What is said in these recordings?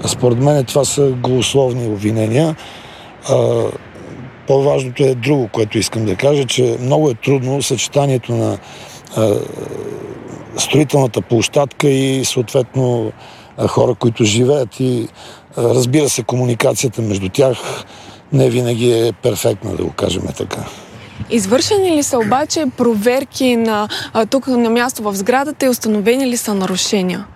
Според мен това са голословни обвинения. По-важното е друго, което искам да кажа, че много е трудно съчетанието на строителната площадка и съответно хора, които живеят, и разбира се, комуникацията между тях не винаги е перфектна, да го кажем така. Извършени ли са обаче проверки тук на място в сградата и установени ли са нарушения?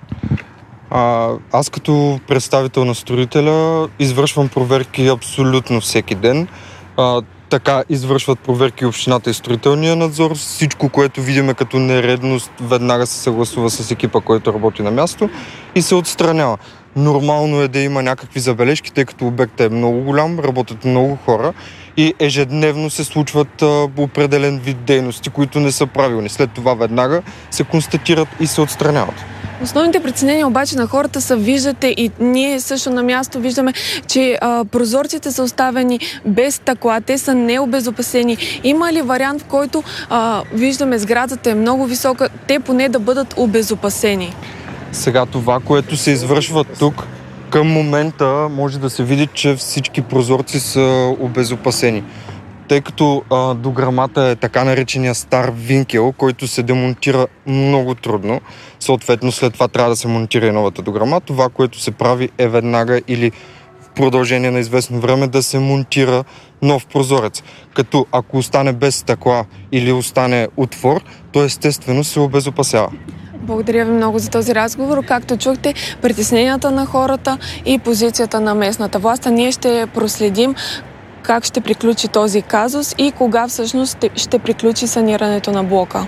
Аз като представител на строителя извършвам проверки абсолютно всеки ден. Така извършват проверки общината и строителния надзор. Всичко, което видиме като нередност, веднага се съгласува с екипа, който работи на място и се отстранява. Нормално е да има някакви забележки, тъй като обектът е много голям, работят много хора и ежедневно се случват определен вид дейности, които не са правилни. След това веднага се констатират и се отстраняват. Основните притеснения обаче на хората са, виждате, и ние също на място виждаме, че прозорците са оставени без стъкла, те са необезопасени. Има ли вариант, в който виждаме сградата е много висока, те поне да бъдат обезопасени? Сега това, което се извършва тук, към момента може да се види, че всички прозорци са обезопасени. Тъй като дограмата е така наречения стар винкел, който се демонтира много трудно. Съответно, след това трябва да се монтира и новата дограма. Това, което се прави, е веднага или в продължение на известно време да се монтира нов прозорец. Като ако остане без стъкла или остане отвор, то естествено се обезопасява. Благодаря ви много за този разговор. Както чухте, притесненията на хората и позицията на местната власт. Ние ще проследим как ще приключи този казус и кога всъщност ще приключи санирането на блока.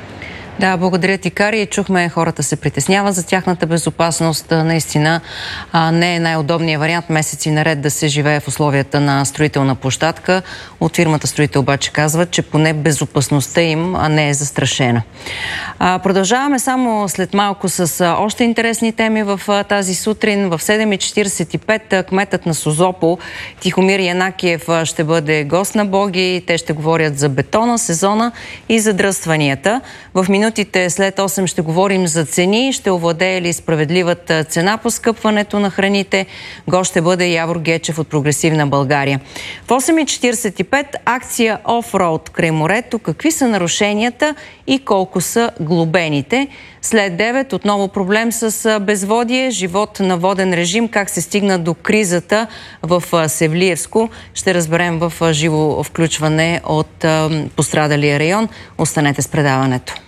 Да, благодаря ти, Кари. Чухме, хората се притесняват за тяхната безопасност. Наистина не е най-удобният вариант месеци наред да се живее в условията на строителна площадка. От фирмата Строител обаче казват, че поне безопасността им не е застрашена. Продължаваме само след малко с още интересни теми в тази сутрин. В 7:45 кметът на Созопол Тихомир Янакиев ще бъде гост на Боги. Те ще говорят за бетона, сезона и задръстванията. В минутите след 8 ще говорим за цени, ще овладее ли справедливата цена по скъпването на храните. Гост ще бъде Явор Гечев от Прогресивна България. В 8:45 акция Офроуд край морето. Какви са нарушенията и колко са глобените? След 9 отново проблем с безводие, живот на воден режим, как се стигна до кризата в Севлиевско. Ще разберем в живо включване от пострадалия район. Останете с предаването.